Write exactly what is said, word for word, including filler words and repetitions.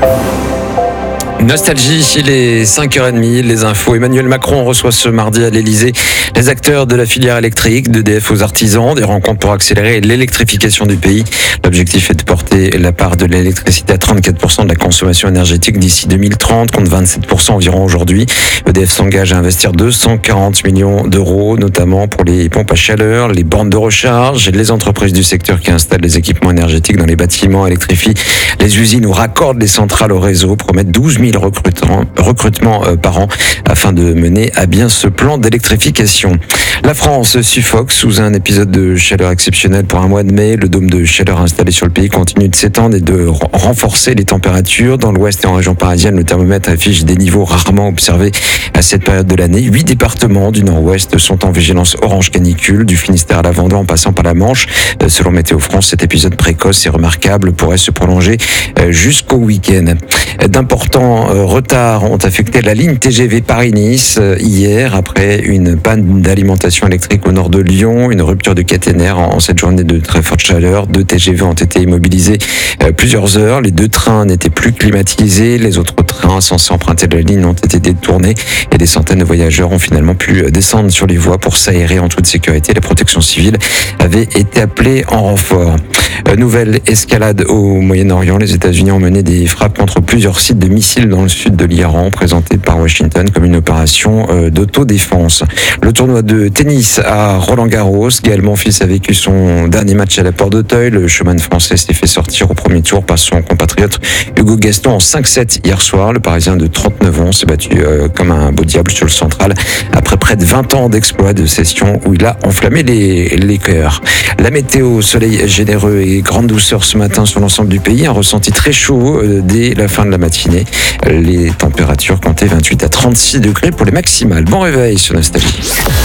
Nostalgie, il est cinq heures trente, les infos. Emmanuel Macron reçoit ce mardi à l'Elysée les acteurs de la filière électrique, d'E D F aux artisans, des rencontres pour accélérer l'électrification du pays. L'objectif est de porter la part de l'électricité à trente-quatre pour cent de la consommation énergétique d'ici deux mille trente, contre vingt-sept pour cent environ aujourd'hui. E D F s'engage à investir deux cent quarante millions d'euros, notamment pour les pompes à chaleur, les bornes de recharge. Les entreprises du secteur qui installent les équipements énergétiques dans les bâtiments, électrifient les usines ou raccordent les centrales au réseau, promettent douze mille recrutements, recrutements euh, par an afin de mener à bien ce plan d'électrification. La France suffoque sous un épisode de chaleur exceptionnel pour un mois de mai. Le dôme de chaleur installé sur le pays continue de s'étendre et de renforcer les températures. Dans l'ouest et en région parisienne, le thermomètre affiche des niveaux rarement observés à cette période de l'année. Huit départements du nord-ouest sont en vigilance orange canicule, du Finistère à la Vendée en passant par la Manche. Selon Météo France, cet épisode précoce et remarquable pourrait se prolonger jusqu'au week-end. D'importants retards ont affecté la ligne T G V Paris-Nice hier après une panne d'alimentation électrique au nord de Lyon, une rupture de caténaire en cette journée de très forte chaleur. Deux T G V ont été immobilisés plusieurs heures. Les deux trains n'étaient plus climatisés. Les autres trains censés emprunter la ligne ont été détournés et des centaines de voyageurs ont finalement pu descendre sur les voies pour s'aérer en toute sécurité. La protection civile avait été appelée en renfort. Nouvelle escalade au Moyen-Orient. Les États-Unis ont mené des frappes contre plusieurs sites de missiles dans le sud de l'Iran, présentée par Washington comme une opération d'autodéfense. Le tournoi de tennis à Roland-Garros. Gaël Monfils a vécu son dernier match à la Porte d'Auteuil. Le showman français s'est fait sortir au premier tour par son compatriote Hugo Gaston en cinq sept hier soir. Le Parisien de trente-neuf ans s'est battu euh, comme un beau diable sur le central après près de vingt ans d'exploits de session où il a enflammé les, les cœurs. La météo, soleil généreux et grande douceur ce matin sur l'ensemble du pays. Un ressenti très chaud euh, dès la fin de la matinée. Les températures comptaient vingt-huit à trente-six degrés pour les maximales. Bon réveil sur Nostalgie.